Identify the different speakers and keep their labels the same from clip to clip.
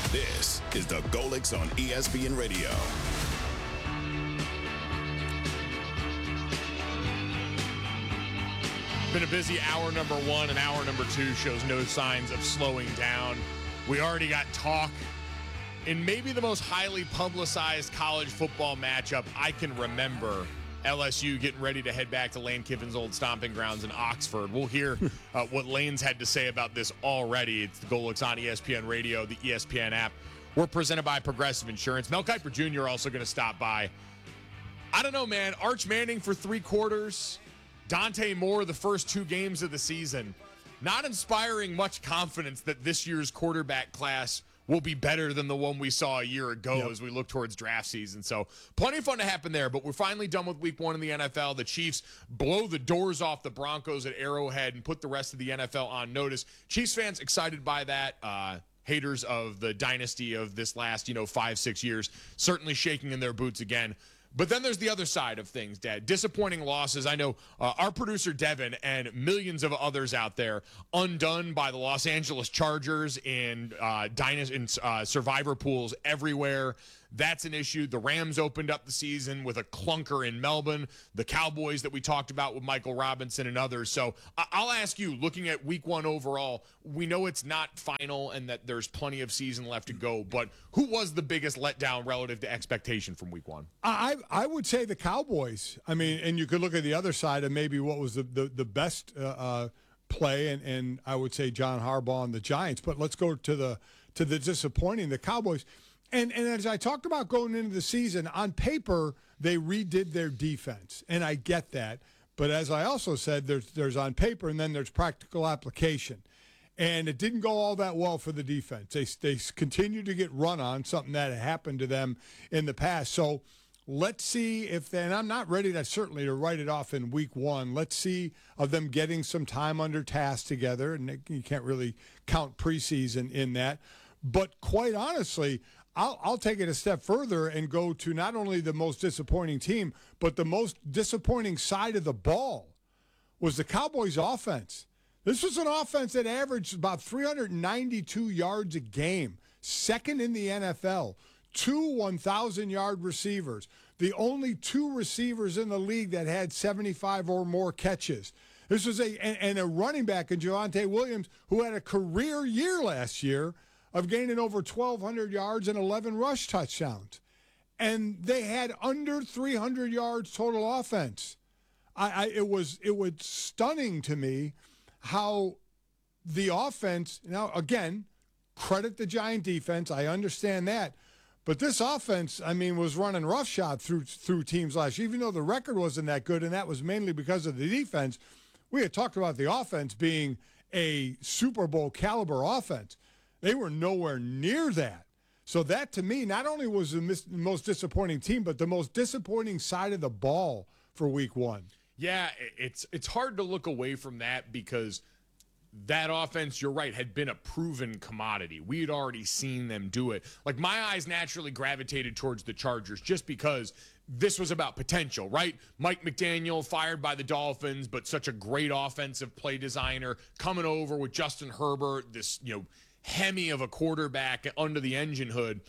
Speaker 1: This is the Golics on ESPN Radio.
Speaker 2: Been a busy hour number one, and hour number two shows no signs of slowing down. We already got talk in maybe the most highly publicized college football matchup I can remember. LSU getting ready to head back to Lane Kiffin's old stomping grounds in Oxford. We'll hear what Lane's had to say about this already. It's the Golics on ESPN Radio, the ESPN app. We're presented by Progressive Insurance. Mel Kiper Jr. also going to stop by. I don't know, man. Arch Manning for 3 quarters. Dante Moore the first 2 games of the season. Not inspiring much confidence that this year's quarterback class will be better than the one we saw a year ago as we look towards draft season. So plenty of fun to happen there, but we're finally done with week 1 in the NFL. The Chiefs blow the doors off the Broncos at Arrowhead and put the rest of the NFL on notice. Chiefs fans excited by that. Haters of the dynasty of this last, 5-6 years, certainly shaking in their boots again. But then there's the other side of things, Dad. Disappointing losses. I know our producer, Devin, and millions of others out there undone by the Los Angeles Chargers in survivor pools everywhere. That's an issue. The Rams opened up the season with a clunker in Melbourne. The Cowboys that we talked about with Michael Robinson and others. So I'll ask you, looking at week 1 overall, we know it's not final and that there's plenty of season left to go, but who was the biggest letdown relative to expectation from week 1?
Speaker 3: I would say the Cowboys. I mean, and you could look at the other side and maybe what was the best play, and I would say John Harbaugh and the Giants. But let's go to the disappointing, the Cowboys. And as I talked about going into the season, on paper, they redid their defense, and I get that. But as I also said, there's on paper, and then there's practical application. And it didn't go all that well for the defense. They continued to get run on, something that had happened to them in the past. So let's see and I'm not ready to write it off in week 1. Let's see of them getting some time under task together, and you can't really count preseason in that. But quite honestly, I'll take it a step further and go to not only the most disappointing team, but the most disappointing side of the ball was the Cowboys' offense. This was an offense that averaged about 392 yards a game, second in the NFL, 2 1,000-yard receivers, the only 2 receivers in the league that had 75 or more catches. This was a running back in Javonte Williams who had a career year last year of gaining over 1,200 yards and 11 rush touchdowns. And they had under 300 yards total offense. It was stunning to me how the offense, now again, credit the Giant defense, I understand that, but this offense, was running roughshod through teams last year, even though the record wasn't that good, and that was mainly because of the defense. We had talked about the offense being a Super Bowl caliber offense. They were nowhere near that. So that, to me, not only was the most disappointing team, but the most disappointing side of the ball for week 1.
Speaker 2: Yeah, it's hard to look away from that because that offense, you're right, had been a proven commodity. We had already seen them do it. Like, my eyes naturally gravitated towards the Chargers just because this was about potential, right? Mike McDaniel, fired by the Dolphins, but such a great offensive play designer, coming over with Justin Herbert, this, Hemi of a quarterback under the engine hood,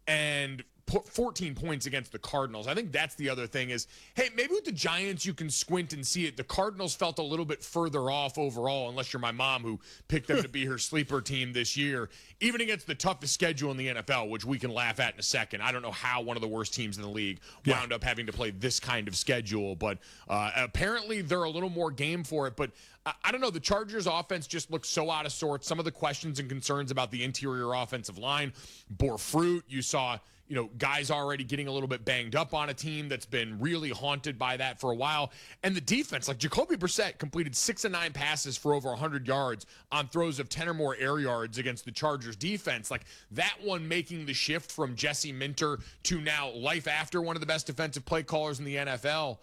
Speaker 2: and put 14 points against the Cardinals. I think that's the other thing is, hey, maybe with the Giants you can squint and see it. The Cardinals felt a little bit further off overall, unless you're my mom who picked them to be her sleeper team this year, even against the toughest schedule in the NFL, which we can laugh at in a second. I don't know how one of the worst teams in the league wound up having to play this kind of schedule, but apparently they're a little more game for it. But I don't know, the Chargers offense just looks so out of sorts. Some of the questions and concerns about the interior offensive line bore fruit. You saw guys already getting a little bit banged up on a team that's been really haunted by that for a while. And the defense, like Jacoby Brissett completed 6 of 9 passes for over 100 yards on throws of 10 or more air yards against the Chargers defense. Like, that one making the shift from Jesse Minter to now life after one of the best defensive play callers in the NFL.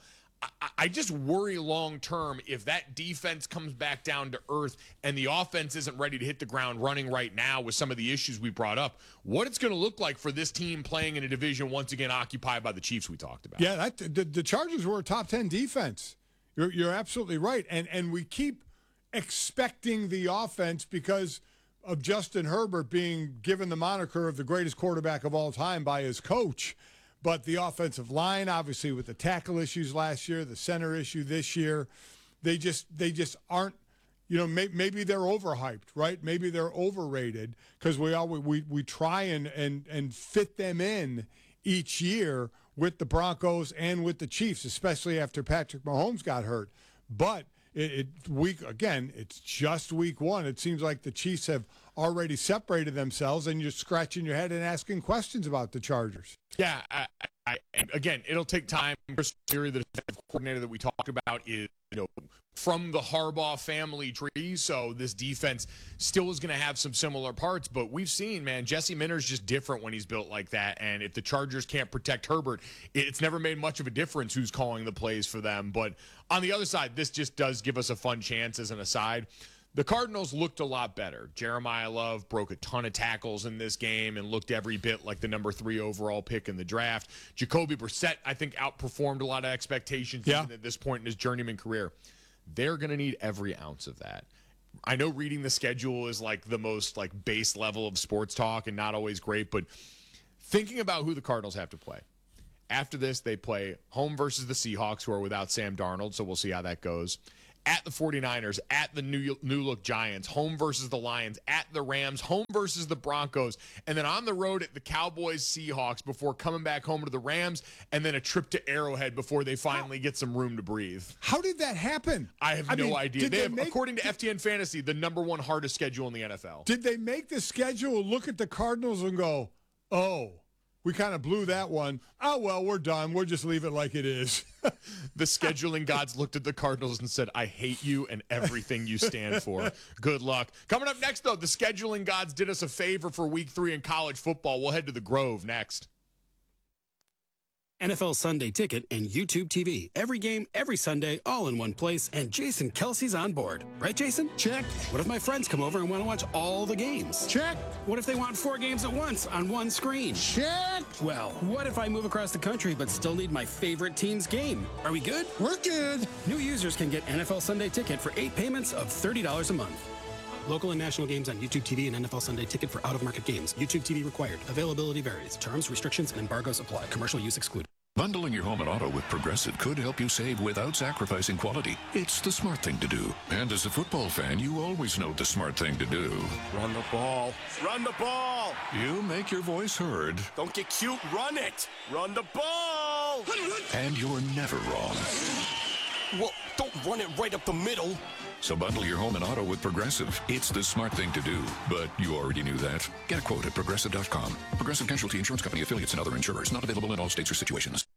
Speaker 2: I just worry long-term if that defense comes back down to earth and the offense isn't ready to hit the ground running right now with some of the issues we brought up, what it's going to look like for this team playing in a division once again occupied by the Chiefs we talked about.
Speaker 3: Yeah, the Chargers were a top 10 defense. You're absolutely right. And we keep expecting the offense because of Justin Herbert being given the moniker of the greatest quarterback of all time by his coach. But the offensive line, obviously, with the tackle issues last year, the center issue this year, they just aren't. Maybe they're overhyped, right? Maybe they're overrated because we try and fit them in each year with the Broncos and with the Chiefs, especially after Patrick Mahomes got hurt. But it's just week one. It seems like the Chiefs have already separated themselves, and you're scratching your head and asking questions about the Chargers.
Speaker 2: Yeah, again, it'll take time. Chris Leary, the defensive coordinator that we talked about, is from the Harbaugh family tree, so this defense still is going to have some similar parts. But we've seen, man, Jesse Minter's just different when he's built like that. And if the Chargers can't protect Herbert, it's never made much of a difference who's calling the plays for them. But on the other side, this just does give us a fun chance as an aside. The Cardinals looked a lot better. Jeremiah Love broke a ton of tackles in this game and looked every bit like the number 3 overall pick in the draft. Jacoby Brissett, I think, outperformed a lot of expectations even at this point in his journeyman career. They're going to need every ounce of that. I know reading the schedule is like the most like base level of sports talk and not always great, but thinking about who the Cardinals have to play. After this, they play home versus the Seahawks, who are without Sam Darnold, so we'll see how that goes. At the 49ers, at the new-look Giants, home versus the Lions, at the Rams, home versus the Broncos, and then on the road at the Cowboys, Seahawks before coming back home to the Rams, and then a trip to Arrowhead before they finally get some room to breathe.
Speaker 3: How did that happen?
Speaker 2: I have no idea. They have, according to FTN Fantasy, the number 1 hardest schedule in the NFL.
Speaker 3: Did they make the schedule look at the Cardinals and go, oh, we kind of blew that one. Oh, well, we're done. We'll just leave it like it is.
Speaker 2: The scheduling gods looked at the Cardinals and said, I hate you and everything you stand for. Good luck. Coming up next, though, the scheduling gods did us a favor for week 3 in college football. We'll head to the Grove next.
Speaker 4: NFL Sunday Ticket and YouTube TV. Every game, every Sunday, all in one place. And Jason Kelsey's on board. Right, Jason?
Speaker 3: Check.
Speaker 4: What if my friends come over and want to watch all the games?
Speaker 3: Check.
Speaker 4: What if they want 4 games at once on one screen?
Speaker 3: Check.
Speaker 4: Well, what if I move across the country but still need my favorite team's game? Are we good?
Speaker 3: We're good.
Speaker 4: New users can get NFL Sunday Ticket for 8 payments of $30 a month. Local and national games on YouTube TV and NFL Sunday Ticket for out-of-market games. YouTube TV required. Availability varies. Terms, restrictions, and embargoes apply. Commercial use excluded.
Speaker 5: Bundling your home and auto with Progressive could help you save without sacrificing quality. It's the smart thing to do. And as a football fan, you always know the smart thing to do.
Speaker 1: Run the ball. Run the ball.
Speaker 5: You make your voice heard.
Speaker 1: Don't get cute. Run it. Run the ball.
Speaker 5: And you're never wrong.
Speaker 1: Well, don't run it right up the middle.
Speaker 5: So bundle your home and auto with Progressive. It's the smart thing to do. But you already knew that. Get a quote at Progressive.com. Progressive Casualty Insurance Company, affiliates, and other insurers. Not available in all states or situations.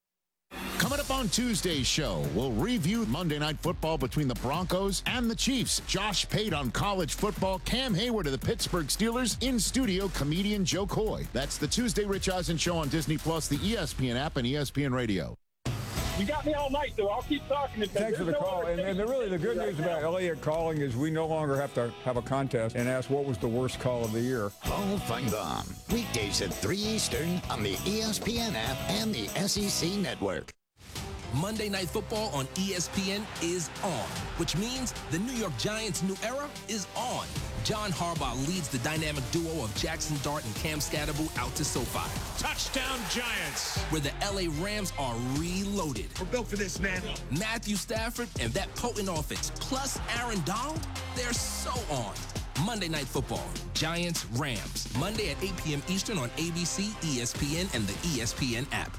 Speaker 6: Coming up on Tuesday's show, we'll review Monday Night Football between the Broncos and the Chiefs. Josh Pate on college football. Cam Hayward of the Pittsburgh Steelers. In studio, comedian Joe Coy. That's the Tuesday Rich Eisen Show on Disney+, the ESPN app, and ESPN Radio.
Speaker 7: You got me all night, though. I'll keep talking.
Speaker 8: Thanks for the call. And the good news about Elliott calling is we no longer have to have a contest and ask what was the worst call of the year.
Speaker 6: Paul Feinbaum. Weekdays at 3 Eastern on the ESPN app and the SEC Network.
Speaker 9: Monday Night Football on ESPN is on, which means the New York Giants' new era is on. John Harbaugh leads the dynamic duo of Jackson Dart and Cam Scatterbo out to SoFi.
Speaker 2: Touchdown Giants!
Speaker 9: Where the LA Rams are reloaded.
Speaker 1: We're built for this, man.
Speaker 9: Matthew Stafford and that potent offense, plus Aaron Donald, they're so on. Monday Night Football, Giants, Rams. Monday at 8 p.m. Eastern on ABC, ESPN, and the ESPN app.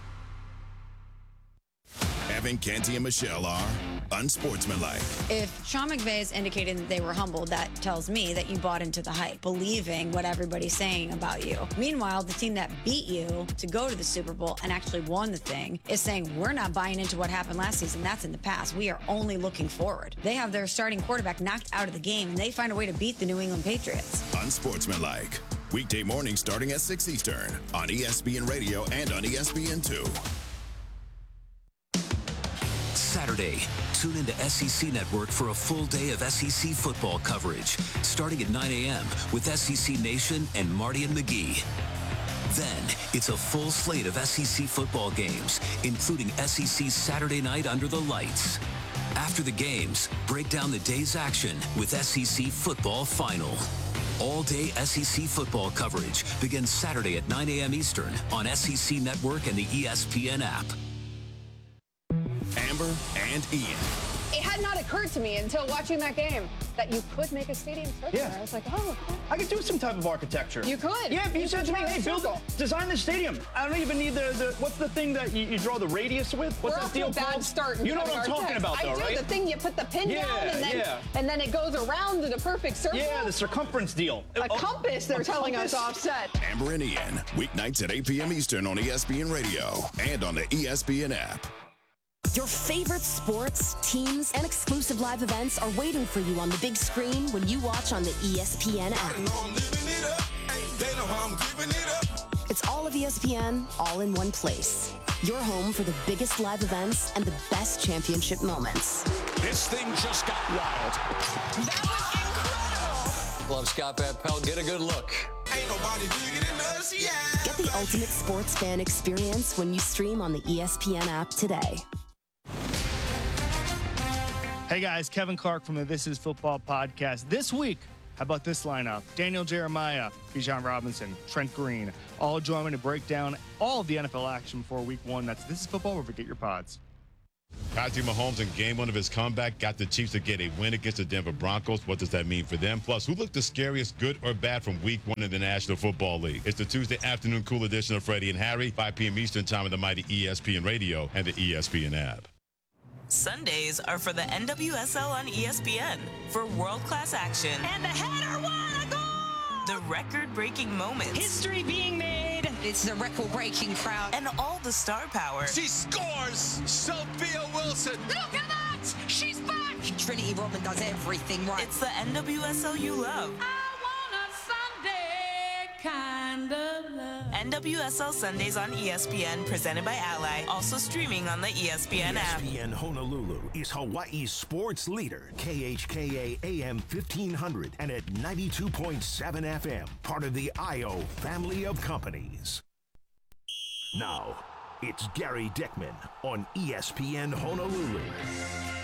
Speaker 1: Evan, Canty, and Michelle are unsportsmanlike.
Speaker 10: If Sean McVay has indicated that they were humbled, that tells me that you bought into the hype, believing what everybody's saying about you. Meanwhile, the team that beat you to go to the Super Bowl and actually won the thing is saying, we're not buying into what happened last season. That's in the past. We are only looking forward. They have their starting quarterback knocked out of the game, and they find a way to beat the New England Patriots.
Speaker 1: Unsportsmanlike. Weekday mornings starting at 6 Eastern on ESPN Radio and on ESPN2.
Speaker 11: Saturday, tune into SEC Network for a full day of SEC football coverage, starting at 9 a.m. with SEC Nation and Marty and McGee. Then, it's a full slate of SEC football games, including SEC Saturday Night Under the Lights. After the games, break down the day's action with SEC Football Final. All-day SEC football coverage begins Saturday at 9 a.m. Eastern on SEC Network and the ESPN app.
Speaker 1: Amber and Ian.
Speaker 12: It had not occurred to me until watching that game that you could make a stadium circle.
Speaker 13: Yeah.
Speaker 12: I was like, oh,
Speaker 13: I could do some type of architecture.
Speaker 12: you could.
Speaker 13: Yeah, if you said to me, hey, design the stadium. I don't even need the what's the thing that you draw the radius with? What's
Speaker 12: We're
Speaker 13: that
Speaker 12: off to
Speaker 13: deal
Speaker 12: a bad
Speaker 13: called?
Speaker 12: start.
Speaker 13: You know what I'm talking about, though,
Speaker 12: I do.
Speaker 13: right?
Speaker 12: The thing you put the pin down and then it goes around in a perfect circle.
Speaker 13: Yeah, the circumference deal.
Speaker 12: A compass, they're telling us offset.
Speaker 1: Amber and Ian, weeknights at 8 p.m. Eastern on ESPN Radio and on the ESPN app.
Speaker 14: Your favorite sports, teams, and exclusive live events are waiting for you on the big screen when you watch on the ESPN app. It's all of ESPN, all in one place. Your home for the biggest live events and the best championship moments.
Speaker 15: This thing just got wild.
Speaker 16: That was incredible. Love Scott Van Pelt. Get a good look.
Speaker 14: Ain't nobody bigger than us, yeah. Get the ultimate sports fan experience when you stream on the ESPN app today.
Speaker 17: Hey guys, Kevin Clark from the This Is Football podcast. This week, how about this lineup? Daniel Jeremiah, Bijan Robinson, Trent Green, all join me to break down all of the NFL action for week one. That's This Is Football, where we get your pods.
Speaker 18: Patrick Mahomes in game one of his comeback got the Chiefs to get a win against the Denver Broncos. What does that mean for them? Plus, who looked the scariest, good or bad, from week one in the National Football League? It's the Tuesday afternoon cool edition of Freddie and Harry, 5 p.m. Eastern time on the mighty ESPN Radio and the ESPN app.
Speaker 19: Sundays are for the NWSL on ESPN for world-class action.
Speaker 20: And the header won a goal!
Speaker 19: The record-breaking moments.
Speaker 20: History being made. It's the record-breaking crowd.
Speaker 19: And all the star power.
Speaker 15: She scores! Sophia Wilson!
Speaker 20: Look at that! She's back! Trinity Rodman does everything right.
Speaker 19: It's the NWSL you love.
Speaker 20: I want a Sunday kind of love.
Speaker 19: NWSL Sundays on ESPN, presented by Ally. Also streaming on the ESPN app.
Speaker 21: ESPN Honolulu is Hawaii's sports leader. KHKA AM 1500 and at 92.7 FM. Part of the IO family of companies. Now, it's Gary Dickman on ESPN Honolulu.